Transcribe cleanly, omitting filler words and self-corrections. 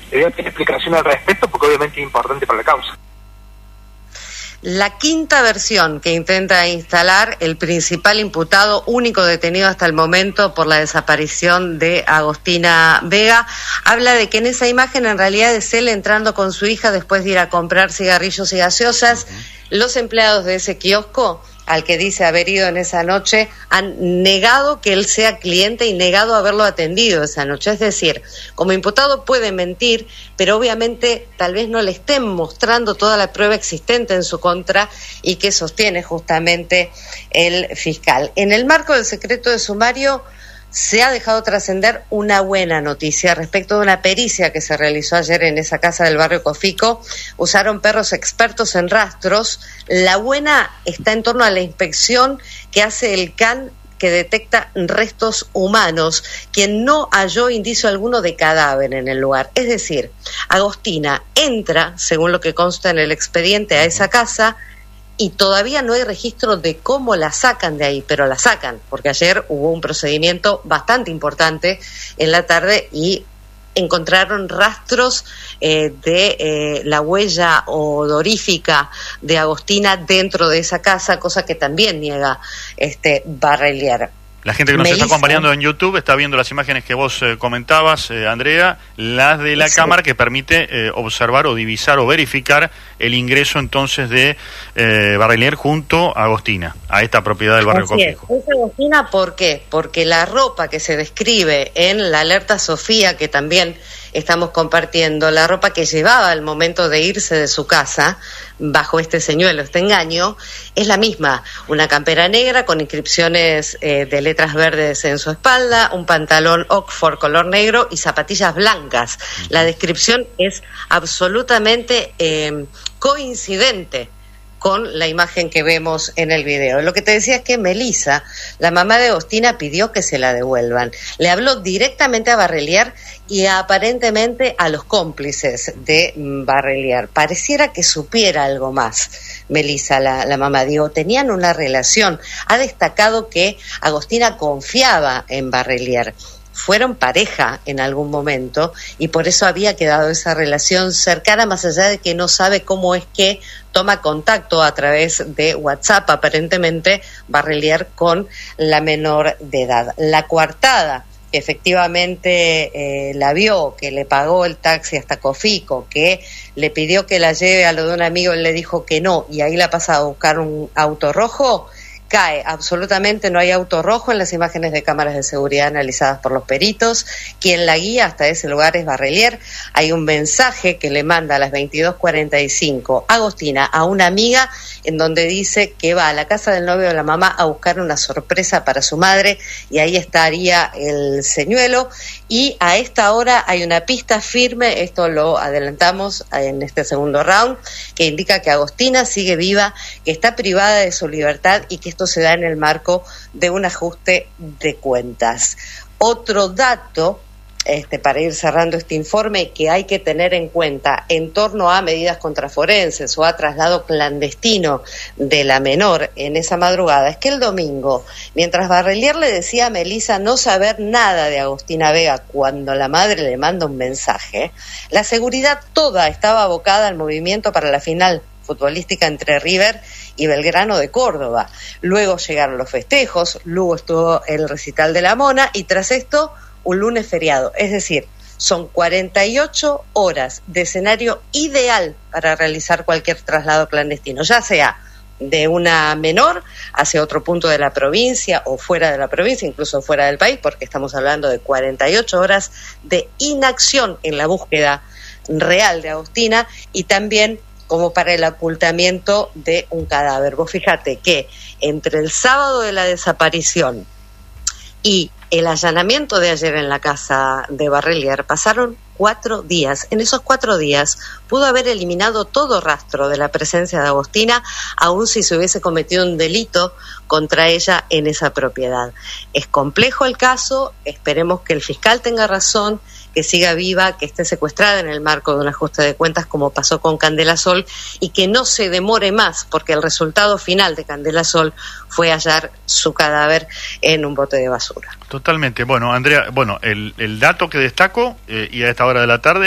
le voy a pedir explicación al respecto porque obviamente es importante para la causa. La quinta versión que intenta instalar el principal imputado, único detenido hasta el momento por la desaparición de Agostina Vega, habla de que en esa imagen en realidad es él entrando con su hija después de ir a comprar cigarrillos y gaseosas. Los empleados de ese kiosco, al que dice haber ido en esa noche, han negado que él sea cliente y negado haberlo atendido esa noche. Es decir, como imputado puede mentir, pero obviamente tal vez no le estén mostrando toda la prueba existente en su contra y que sostiene justamente el fiscal. En el marco del secreto de sumario, se ha dejado trascender una buena noticia respecto de una pericia que se realizó ayer en esa casa del barrio Cofico. Usaron perros expertos en rastros. La buena está en torno a la inspección que hace el CAN, que detecta restos humanos, quien no halló indicio alguno de cadáver en el lugar. Es decir, Agostina entra, según lo que consta en el expediente, a esa casa, y todavía no hay registro de cómo la sacan de ahí, pero la sacan, porque ayer hubo un procedimiento bastante en la tarde y encontraron rastros de la huella odorífica de Agostina dentro de esa casa, cosa que también niega Barrelier. La gente que nos está acompañando en YouTube está viendo las imágenes que vos comentabas, Andrea, las de la cámara que permite observar o divisar o verificar el ingreso entonces de Barrelier junto a Agostina, a esta propiedad del barrio Cofico. Es Agostina, ¿por qué? Porque la ropa que se describe en la alerta Sofía, que también estamos compartiendo, la ropa que llevaba al momento de irse de su casa, bajo este señuelo, este engaño, es la misma. Una campera negra con inscripciones de letras verdes en su espalda, un pantalón Oxford color negro y zapatillas blancas. La descripción es absolutamente coincidente con la imagen que vemos en el video. Lo que te decía es que Melissa, la mamá de Agostina, pidió que se la devuelvan. Le habló directamente a Barrelier y aparentemente a los cómplices de Barrelier. Pareciera que supiera algo más. Melissa, la mamá, tenían una relación. Ha destacado que Agostina confiaba en Barrelier. Fueron pareja en algún momento y por eso había quedado esa relación cercana, más allá de que no sabe cómo es que toma contacto a través de WhatsApp, aparentemente, Barrelier con la menor de edad. La coartada, que efectivamente la vio, que le pagó el taxi hasta Cofico, que le pidió que la lleve a lo de un amigo, él le dijo que no, y ahí la pasa a buscar un auto rojo, cae absolutamente. No hay auto rojo en las imágenes de cámaras de seguridad analizadas por los peritos. Quien la guía hasta ese lugar es Barrelier. Hay un mensaje que le manda a las 22:45 Agostina a una amiga en donde dice que va a la casa del novio de la mamá a buscar una sorpresa para su madre y ahí estaría el señuelo. Y a esta hora hay una pista firme, esto lo adelantamos en este segundo round, que indica que Agostina sigue viva, que está privada de su libertad y que esto se da en el marco de un ajuste de cuentas. Otro dato, para ir cerrando este informe, que hay que tener en cuenta en torno a medidas contraforenses o a traslado clandestino de la menor en esa madrugada, es que el domingo, mientras Barrelier le decía a Melissa no saber nada de Agostina Vega cuando la madre le manda un mensaje, la seguridad toda estaba abocada al movimiento para la final futbolística entre River y Belgrano de Córdoba. Luego llegaron los festejos, luego estuvo el recital de la Mona y tras esto un lunes feriado. Es decir, son 48 horas de escenario ideal para realizar cualquier traslado clandestino, ya sea de una menor hacia otro punto de la provincia o fuera de la provincia, incluso fuera del país, porque estamos hablando de 48 horas de inacción en la búsqueda real de Agostina y también como para el ocultamiento de un cadáver. Vos fíjate que entre el sábado de la desaparición y el allanamiento de ayer en la casa de Barrelier pasaron 4 días. En esos 4 días pudo haber eliminado todo rastro de la presencia de Agostina, aun si se hubiese cometido un delito contra ella en esa propiedad. Es complejo el caso, esperemos que el fiscal tenga razón, que siga viva, que esté secuestrada en el marco de un ajuste de cuentas como pasó con Candela Sol y que no se demore más porque el resultado final de Candela Sol fue hallar su cadáver en un bote de basura. Totalmente. Bueno, Andrea, el dato que destaco y a esta hora de la tarde